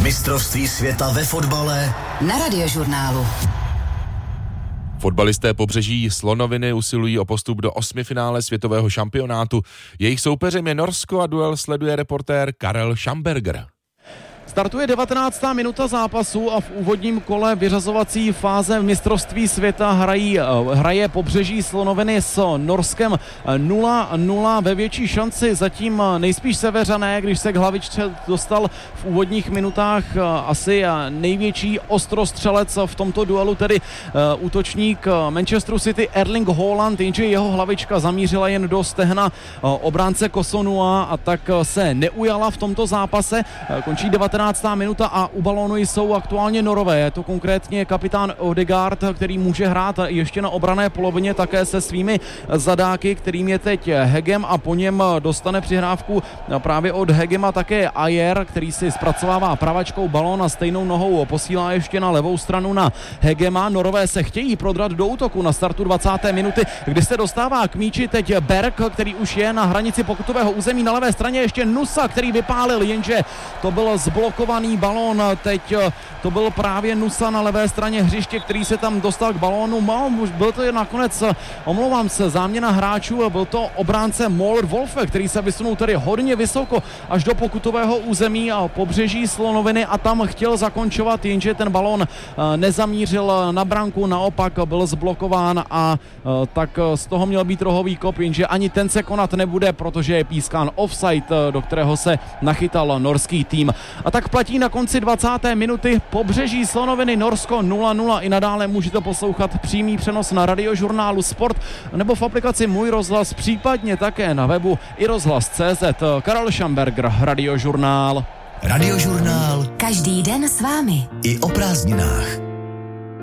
Mistrovství světa ve fotbale na Radiožurnálu. Fotbalisté Pobřeží Slonoviny usilují o postup do osmifinále světového šampionátu. Jejich soupeřem je Norsko a duel sleduje reportér Karel Schamberger. Startuje 19. minuta zápasu a v úvodním kole vyřazovací fáze mistrovství světa hraje Pobřeží Slonoviny s Norskem 0-0. Ve větší šanci zatím nejspíš Seveřané, když se k hlavičce dostal v úvodních minutách asi největší ostrostřelec v tomto duelu, tedy útočník Manchesteru City Erling Haaland, jenže jeho hlavička zamířila jen do stehna obránce Kosonua a tak se neujala v tomto zápase. Končí 19. minuta a u balónu jsou aktuálně Norové. Je to konkrétně kapitán Odegaard, který může hrát ještě na obranné polovině také se svými zadáky, kterým je teď Hegem, a po něm dostane přihrávku právě od Hegema také Ajer, který si zpracovává pravačkou balón a stejnou nohou posílá ještě na levou stranu na Hegema. Norové se chtějí prodrat do útoku na startu 20. minuty, kdy se dostává k míči teď Berg, který už je na hranici pokutového území. Na levé straně ještě Nusa, který vypálil, jenže to byl zblokovaný balón. Teď to byl právě Nusa na levé straně hřiště, který se tam dostal k balónu. Byl to nakonec, omlouvám se, záměna hráčů, byl to obránce Möller Wolfe, který se vysunul tedy hodně vysoko až do pokutového území a Pobřeží Slonoviny a tam chtěl zakončovat, jenže ten balón nezamířil na branku, naopak byl zblokován a tak z toho měl být rohový kop, jenže ani ten se konat nebude, protože je pískán offside, do kterého se nachytal norský tým. A tak platí na konci 20. minuty Pobřeží Slonoviny Norsko 0-0. I nadále můžete poslouchat přímý přenos na Radiožurnálu Sport nebo v aplikaci Můj rozhlas, případně také na webu i rozhlas.cz. Karel Schamberger, Radiožurnál. Radiožurnál Každý den s vámi. i o prázdninách.